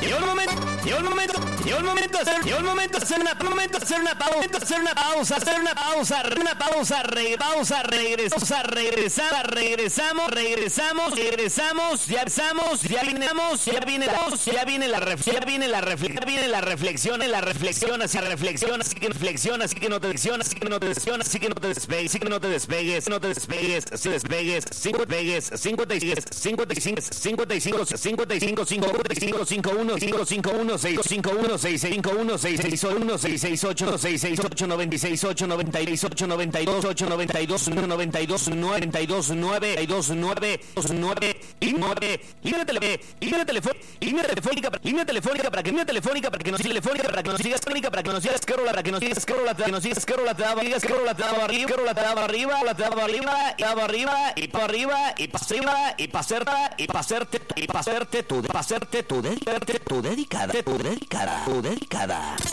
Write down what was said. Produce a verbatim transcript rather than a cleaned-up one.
llegó el momento, llegó el momento, llegó el momento de hacer, llegó el momento de hacer una, momento de hacer una pausa, hacer una pausa, hacer una pausa, una pausa, re, pausa, regresamos, regresamos, regresamos, regresamos, regresamos, ya empezamos, ya vinimos, ya viene la, ya viene la reflexión, ya viene la reflexión, viene la reflexión, la reflexión, así reflexión, así que reflexión, así que no te despegues, así que no te despegues, así que no te despegues, así que no te despegues, no te despegues, si despegues, cinco despegues, cincuenta y cinco, cincuenta y cinco, cincuenta y cinco, cincuenta y cinco, cinco, cinco, uno, cinco, cinco, uno, seis, cinco, uno, seis, cinco, uno, seis, seis, uno, seis, seis, ocho, seis, seis, ocho, noventa y seis, ocho, noventa y seis, ocho, noventa y dos, ocho, noventa y dos, noventa y dos, noventa y dos, nueve, dos, nueve, dos, nueve, y nueve, línea telefónica, línea telefónica, línea telefónica, línea telefónica para que línea telefónica para que nos siga telefónica para que nos sigas crónica para que nos sigas carola para que nos sigas carola para que nos sigas carola te daba digas carola te daba arriba carola te daba arriba la te daba arriba y daba arriba y para arriba y para arriba y para hacerte y para hacerte y para hacerte tu para hacerte tu dedicarte tu dedicada tu dedicada tu dedicada